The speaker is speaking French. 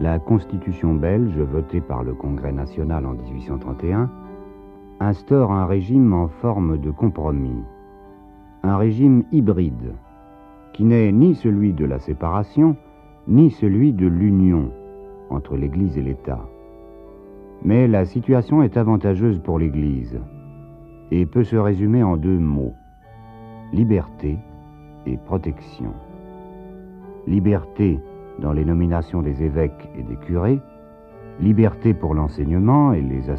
La Constitution belge, votée par le Congrès national en 1831, instaure un régime en forme de compromis, un régime hybride, qui n'est ni celui de la séparation, ni celui de l'union entre l'Église et l'État. Mais la situation est avantageuse pour l'Église et peut se résumer en deux mots: liberté et protection. Liberté dans les nominations des évêques et des curés, liberté pour l'enseignement et les